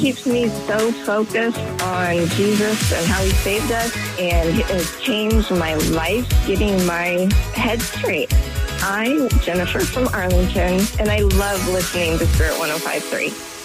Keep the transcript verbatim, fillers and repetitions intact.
Keeps me so focused on Jesus and how he saved us, and it has changed my life, getting my head straight. I'm Jennifer from Arlington, and I love listening to Spirit one oh five point three.